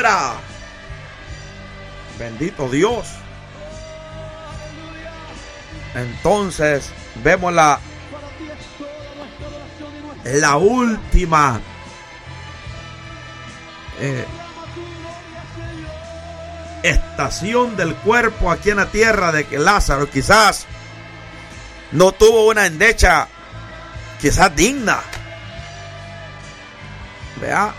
palabra. Bendito Dios. Entonces vemos la última estación del cuerpo aquí en la tierra, de que Lázaro quizás no tuvo una endecha quizás digna. Vea,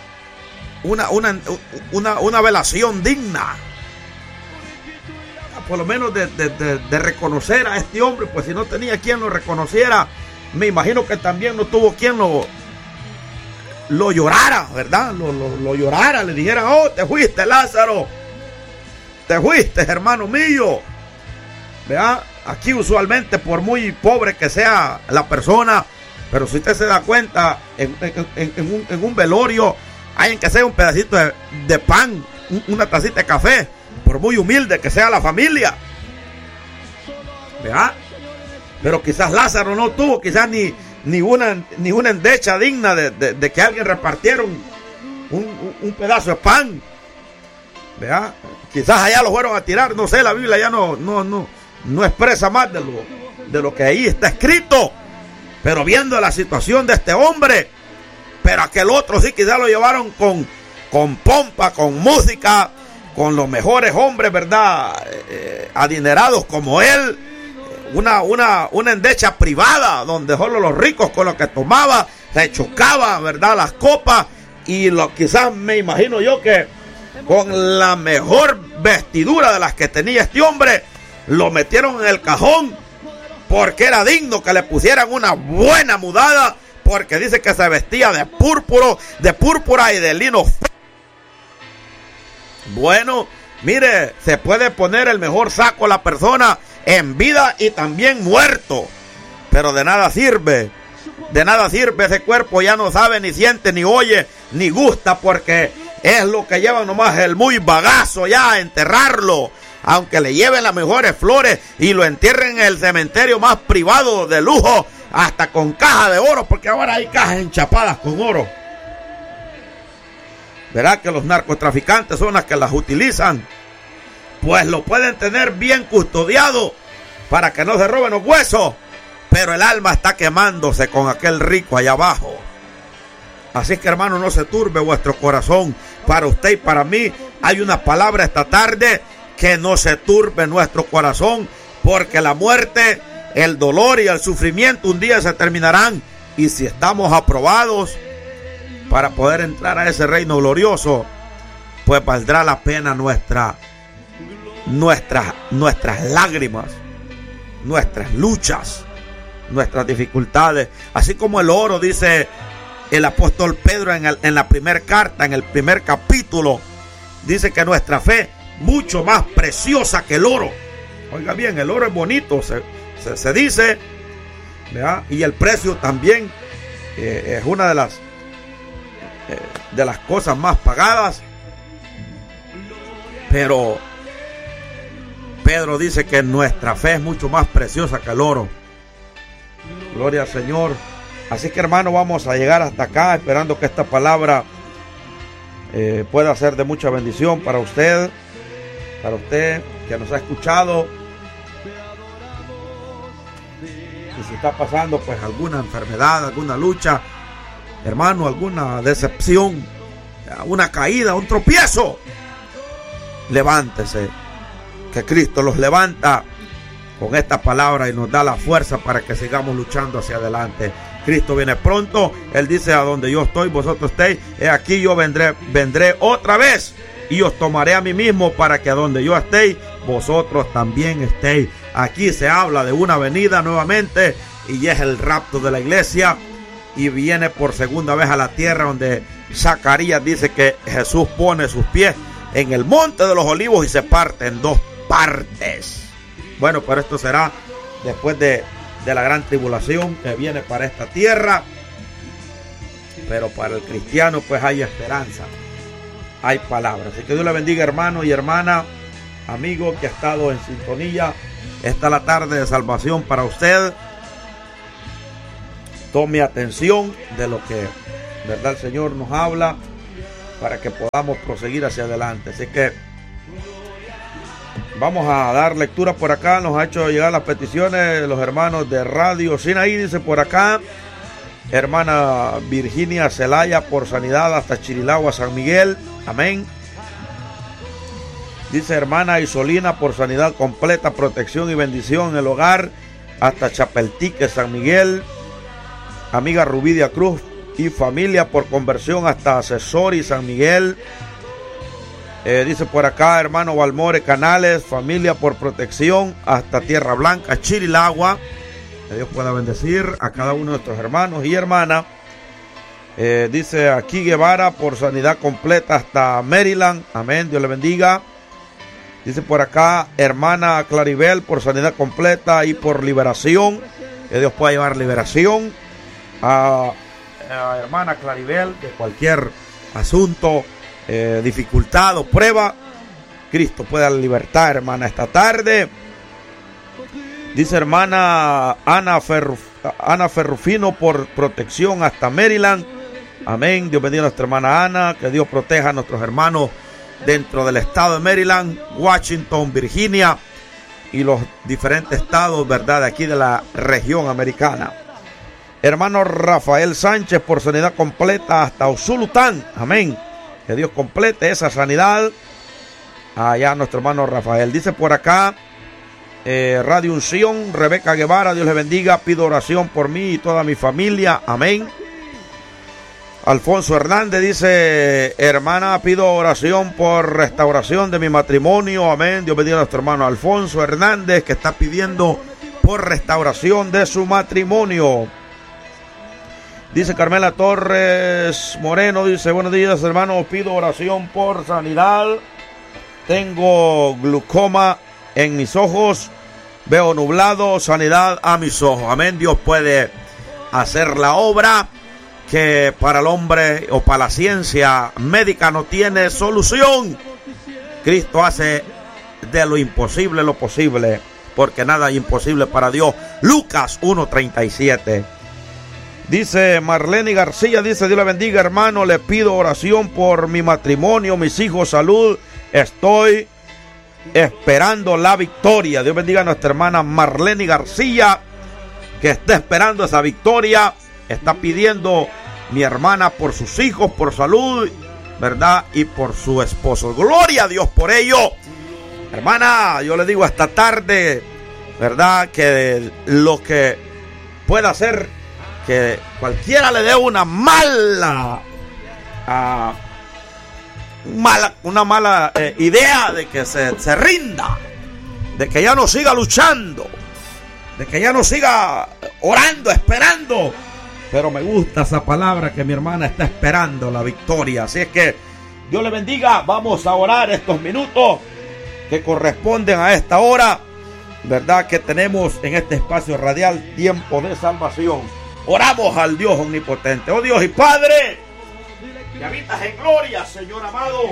una velación digna, por lo menos de reconocer a este hombre. Pues si no tenía quien lo reconociera, me imagino que también no tuvo quien lo llorara, ¿verdad? Lo llorara, le dijera: oh, te fuiste, Lázaro, te fuiste, hermano mío. Vea, aquí usualmente, por muy pobre que sea la persona, pero si usted se da cuenta, en un velorio hay en que sea un pedacito de pan, una tacita de café, por muy humilde que sea la familia. ¿Verdad? Pero quizás Lázaro no tuvo quizás ni una endecha digna de que alguien repartiera un pedazo de pan. ¿Verdad? Quizás allá lo fueron a tirar, no sé, la Biblia ya no expresa más de lo que ahí está escrito. Pero viendo la situación de este hombre, pero aquel otro sí quizás lo llevaron con pompa, con música, con los mejores hombres, ¿verdad? Adinerados como él, una endecha privada donde solo los ricos con lo que tomaba se chocaba, ¿verdad? Las copas, y quizás me imagino yo que con la mejor vestidura de las que tenía este hombre, lo metieron en el cajón porque era digno que le pusieran una buena mudada, porque dice que se vestía de púrpura y de lino. Bueno, mire, se puede poner el mejor saco a la persona en vida y también muerto, pero de nada sirve ese cuerpo, ya no sabe, ni siente, ni oye, ni gusta, porque es lo que lleva nomás el muy bagazo ya a enterrarlo, aunque le lleven las mejores flores y lo entierren en el cementerio más privado de lujo, hasta con caja de oro, porque ahora hay cajas enchapadas con oro. Verá que los narcotraficantes son las que las utilizan, pues lo pueden tener bien custodiado para que no se roben los huesos, pero el alma está quemándose con aquel rico allá abajo. Así que, hermano, no se turbe vuestro corazón. Para usted y para mí hay una palabra esta tarde: que no se turbe nuestro corazón, porque la muerte, el dolor y el sufrimiento un día se terminarán, y si estamos aprobados para poder entrar a ese reino glorioso, pues valdrá la pena nuestras lágrimas, nuestras luchas, nuestras dificultades. Así como el oro, dice el apóstol Pedro en la primera carta, en el primer capítulo, dice que nuestra fe mucho más preciosa que el oro. Oiga bien, el oro es bonito, se dice, ¿verdad? Y el precio también es una de las cosas más pagadas. Pero Pedro dice que nuestra fe es mucho más preciosa que el oro. Gloria al Señor. Así que, hermano, vamos a llegar hasta acá, esperando que esta palabra pueda ser de mucha bendición para usted que nos ha escuchado. Y si está pasando pues alguna enfermedad, alguna lucha, hermano, alguna decepción, una caída, un tropiezo, levántese, que Cristo los levanta con esta palabra y nos da la fuerza para que sigamos luchando hacia adelante. Cristo viene pronto. Él dice: a donde yo estoy, vosotros estéis. He aquí yo vendré otra vez, y os tomaré a mí mismo, para que a donde yo estéis, vosotros también estéis. Aquí se habla de una venida nuevamente, y es el rapto de la iglesia, y viene por segunda vez a la tierra, donde Zacarías dice que Jesús pone sus pies en el monte de los olivos y se parte en dos partes. Bueno, pero esto será después de la gran tribulación que viene para esta tierra. Pero para el cristiano pues hay esperanza, hay palabra. Así que Dios le bendiga, hermano y hermana, amigo que ha estado en sintonía. Esta es la tarde de salvación para usted. Tome atención de lo que, ¿verdad?, el Señor nos habla. para que podamos proseguir hacia adelante. Así que vamos a dar lectura por acá. Nos ha hecho llegar las peticiones de los hermanos de Radio Sinaí. Dice por acá, hermana Virginia Celaya, por sanidad hasta Chirilagua, San Miguel. Amén. Dice hermana Isolina, por sanidad completa, protección y bendición en el hogar hasta Chapeltique, San Miguel. Amiga Rubidia Cruz y familia, por conversión hasta Asesori, San Miguel. Dice por acá, hermano Valmore Canales, familia, por protección hasta Tierra Blanca, Chirilagua. Que Dios pueda bendecir a cada uno de nuestros hermanos y hermanas. Dice aquí Guevara, por sanidad completa hasta Maryland. Amén, Dios le bendiga. Dice por acá, hermana Claribel, por sanidad completa y por liberación. Que Dios pueda llevar liberación a hermana Claribel de cualquier asunto, dificultad o prueba. Cristo pueda libertar, hermana, esta tarde. Dice hermana Ana Ferrufino, por protección hasta Maryland. Amén. Dios bendiga a nuestra hermana Ana. Que Dios proteja a nuestros hermanos dentro del estado de Maryland, Washington, Virginia y los diferentes estados, ¿verdad?, de aquí de la región americana. Hermano Rafael Sánchez, por sanidad completa hasta Usulután. Amén. Que Dios complete esa sanidad allá nuestro hermano Rafael. Dice por acá, Radio Unción, Rebeca Guevara, Dios le bendiga. Pido oración por mí y toda mi familia. Amén. Alfonso Hernández dice, hermana, pido oración por restauración de mi matrimonio. Amén. Dios bendiga a nuestro hermano Alfonso Hernández, que está pidiendo por restauración de su matrimonio. Dice Carmela Torres Moreno, dice, buenos días, hermano, pido oración por sanidad. Tengo glaucoma en mis ojos, veo nublado, sanidad a mis ojos. Amén. Dios puede hacer la obra que para el hombre o para la ciencia médica no tiene solución. Cristo hace de lo imposible lo posible, porque nada es imposible para Dios. Lucas 1:37. Dice Marlene García, dice, Dios le bendiga, hermano, le pido oración por mi matrimonio, mis hijos, salud. Estoy esperando la victoria. Dios bendiga a nuestra hermana Marlene García, que está esperando esa victoria. Está pidiendo mi hermana por sus hijos, por salud, ¿verdad? Y por su esposo. Gloria a Dios por ello. Hermana, yo le digo esta tarde, ¿verdad?, que lo que pueda hacer que cualquiera le dé una mala idea de que se rinda, de que ya no siga luchando, de que ya no siga orando, esperando. Pero me gusta esa palabra, que mi hermana está esperando la victoria. Así es que Dios le bendiga. Vamos a orar estos minutos que corresponden a esta hora, ¿verdad?, que tenemos en este espacio radial, tiempo de salvación. Oramos al Dios omnipotente. Oh Dios y Padre, que habitas en gloria, Señor amado,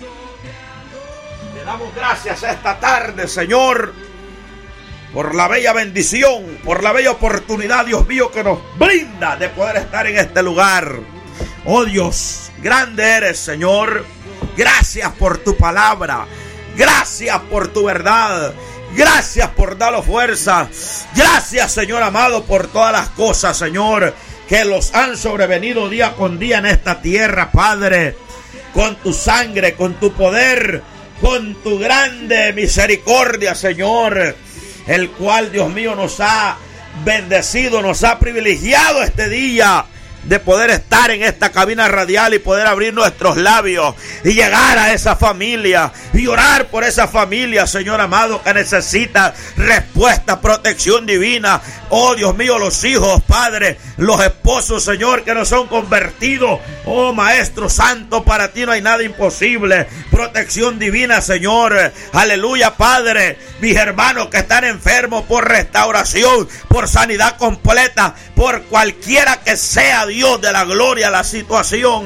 te damos gracias esta tarde, Señor, por la bella bendición, por la bella oportunidad, Dios mío, que nos brinda de poder estar en este lugar. Oh Dios, grande eres, Señor. Gracias por tu palabra. Gracias por tu verdad. Gracias por darnos fuerza. Gracias, Señor amado, por todas las cosas, Señor, que los han sobrevenido día con día en esta tierra, Padre. Con tu sangre, con tu poder, con tu grande misericordia, Señor, el cual, Dios mío, nos ha bendecido, nos ha privilegiado este día de poder estar en esta cabina radial y poder abrir nuestros labios y llegar a esa familia y orar por esa familia, Señor amado, que necesita respuesta, protección divina. Oh Dios mío, los hijos, Padre, los esposos, Señor, que no son convertidos. Oh Maestro Santo, para ti no hay nada imposible. Protección divina, Señor. Aleluya, Padre. Mis hermanos que están enfermos, por restauración, por sanidad completa, por cualquiera que sea, Dios de la gloria, la situación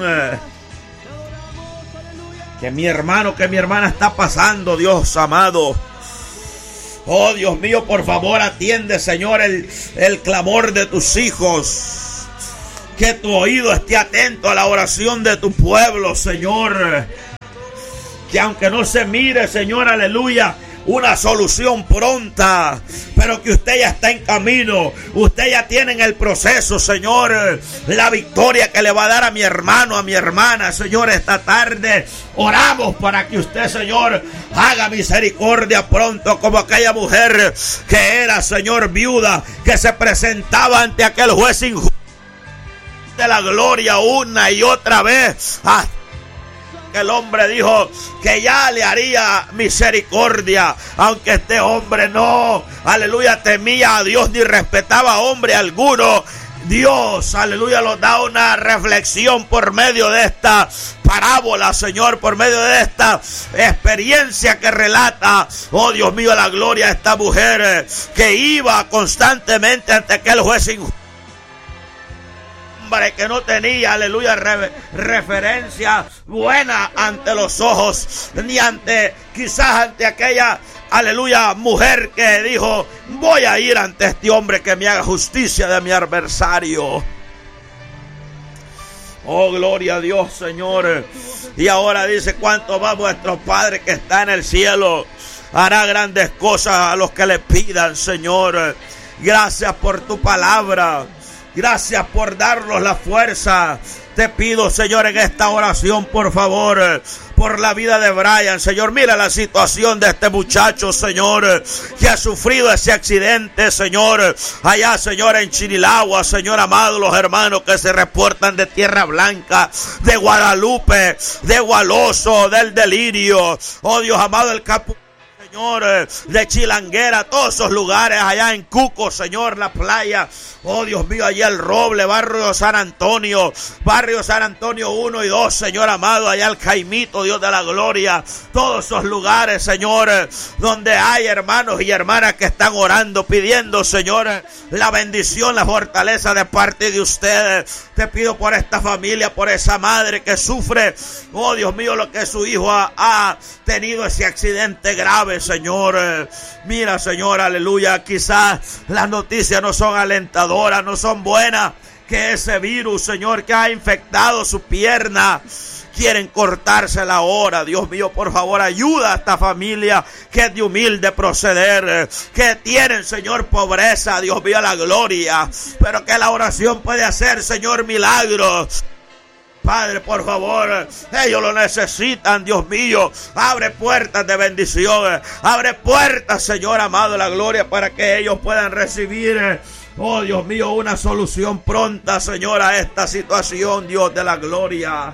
que mi hermano, que mi hermana está pasando, Dios amado. Oh Dios mío, por favor atiende, Señor, el clamor de tus hijos. Que tu oído esté atento a la oración de tu pueblo, Señor. Que aunque no se mire, Señor, aleluya, una solución pronta, pero que usted ya está en camino, usted ya tiene en el proceso, Señor, la victoria que le va a dar a mi hermano, a mi hermana, Señor, esta tarde. Oramos para que usted, Señor, haga misericordia pronto, como aquella mujer que era, Señor, viuda, que se presentaba ante aquel juez injusto de la gloria una y otra vez. El hombre dijo que ya le haría misericordia, aunque este hombre no, aleluya, temía a Dios ni respetaba a hombre alguno. Dios, aleluya, nos da una reflexión por medio de esta parábola, Señor, por medio de esta experiencia que relata, oh Dios mío, la gloria de esta mujer que iba constantemente ante aquel juez injusto, que no tenía, aleluya, referencia buena ante los ojos, ni quizás ante aquella, aleluya, mujer que dijo: voy a ir ante este hombre que me haga justicia de mi adversario. Oh, gloria a Dios, Señor. Y ahora dice: cuánto va vuestro Padre que está en el cielo, hará grandes cosas a los que le pidan, Señor. Gracias por tu palabra. Gracias por darnos la fuerza. Te pido, Señor, en esta oración, por favor, por la vida de Brian, Señor. Mira la situación de este muchacho, Señor, que ha sufrido ese accidente, Señor, allá, Señor, en Chirilagua, Señor amado, los hermanos que se reportan de Tierra Blanca, de Guadalupe, de Gualoso, del Delirio, oh Dios amado, el Señor, de Chilanguera, todos esos lugares allá en Cuco, Señor, la playa, oh Dios mío, allá el Roble, barrio San Antonio 1 y 2, Señor amado, allá el Caimito, Dios de la gloria, todos esos lugares, Señor, donde hay hermanos y hermanas que están orando, pidiendo, Señor, la bendición, la fortaleza de parte de ustedes. Te pido por esta familia, por esa madre que sufre, oh Dios mío, lo que su hijo ha tenido ese accidente grave, Señor. Mira, Señor, aleluya, quizás las noticias no son alentadoras, no son buenas, que ese virus, Señor, que ha infectado su pierna, quieren cortársela ahora. Dios mío, por favor, ayuda a esta familia que es de humilde proceder, que tienen, Señor, pobreza, Dios mío, la gloria, pero que la oración puede hacer, Señor, milagros. Padre, por favor, ellos lo necesitan, Dios mío. Abre puertas de bendición, abre puertas, Señor amado, la gloria, para que ellos puedan recibir, oh Dios mío, una solución pronta, Señor, a esta situación, Dios de la gloria.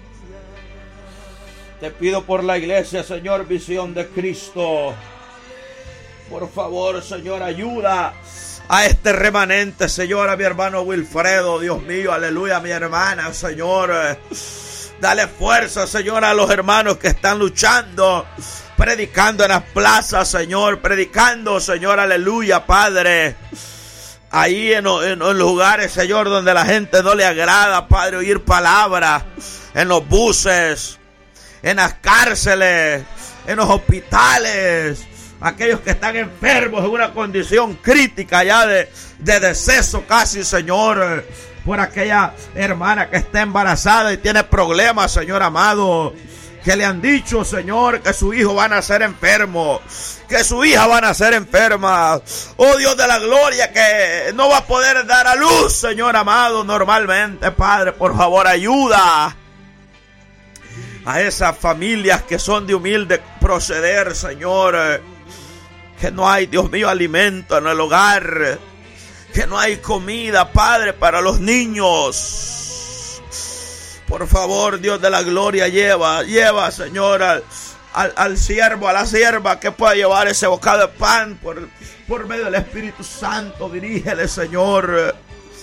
Te pido por la iglesia, Señor, Visión de Cristo. Por favor, Señor, ayuda a este remanente, Señor, a mi hermano Wilfredo, Dios mío, aleluya, a mi hermana, Señor. Dale fuerza, Señor, a los hermanos que están luchando, predicando en las plazas, Señor, predicando, Señor, aleluya, Padre. Ahí en los lugares, Señor, donde la gente no le agrada, Padre, oír palabras, en los buses, en las cárceles, en los hospitales, aquellos que están enfermos en una condición crítica ya de deceso casi, Señor, por aquella hermana que está embarazada y tiene problemas, Señor amado, que le han dicho, Señor, que su hijo va a nacer enfermo, que su hija va a nacer enferma, oh Dios de la gloria, que no va a poder dar a luz, Señor amado, normalmente. Padre, por favor, ayuda a esas familias que son de humilde proceder, Señor, que no hay, Dios mío, alimento en el hogar, que no hay comida, Padre, para los niños. Por favor, Dios de la gloria, lleva, Señor, al siervo, a la sierva que pueda llevar ese bocado de pan por medio del Espíritu Santo. Dirígele, Señor.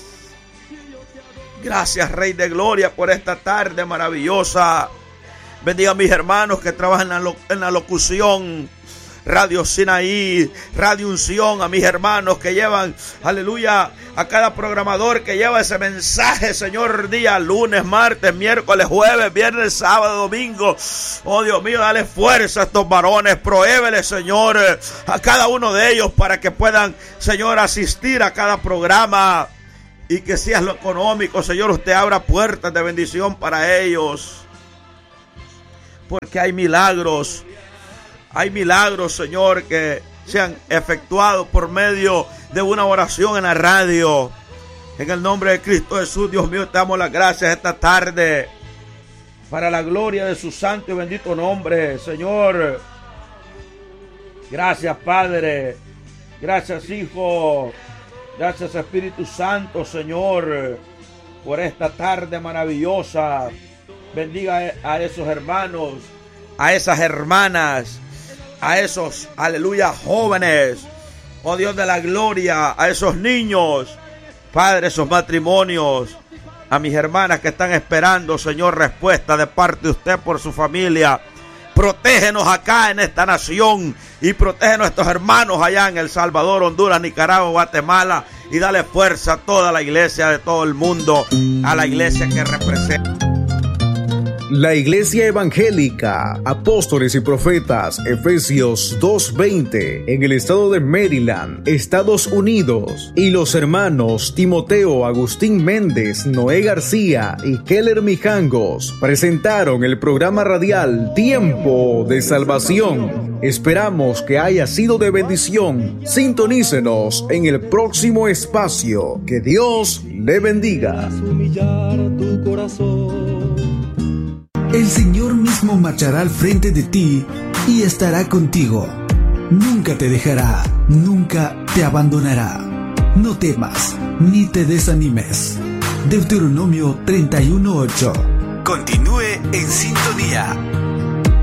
Gracias, Rey de Gloria, por esta tarde maravillosa. Bendiga a mis hermanos que trabajan en la locución, Radio Sinaí, Radio Unción, a mis hermanos que llevan, aleluya, a cada programador que lleva ese mensaje, Señor, día lunes, martes, miércoles, jueves, viernes, sábado, domingo. Oh Dios mío, dale fuerza a estos varones, prohébele, Señor, a cada uno de ellos para que puedan, Señor, asistir a cada programa. y que si es lo económico, Señor, usted abra puertas de bendición para ellos. Porque hay milagros, Señor, que se han efectuado por medio de una oración en la radio. En el nombre de Cristo Jesús, Dios mío, te damos las gracias esta tarde, para la gloria de su santo y bendito nombre, Señor. Gracias, Padre. Gracias, Hijo. Gracias, Espíritu Santo, Señor, por esta tarde maravillosa. Bendiga a esos hermanos, a esas hermanas, a esos, aleluya, jóvenes, oh Dios de la gloria, a esos niños, Padre, esos matrimonios, a mis hermanas que están esperando, Señor, respuesta de parte de usted por su familia. Protégenos acá en esta nación y protege a nuestros hermanos allá en El Salvador, Honduras, Nicaragua, Guatemala, y dale fuerza a toda la iglesia de todo el mundo, a la iglesia que representa. La Iglesia Evangélica, Apóstoles y Profetas, Efesios 2:20, en el estado de Maryland, Estados Unidos, y los hermanos Timoteo Agustín Méndez, Noé García y Keller Mijangos presentaron el programa radial Tiempo de Salvación. Esperamos que haya sido de bendición. Sintonícenos en el próximo espacio. Que Dios le bendiga. El Señor mismo marchará al frente de ti y estará contigo. Nunca te dejará, nunca te abandonará. No temas, ni te desanimes. Deuteronomio 31:8. Continúe en sintonía.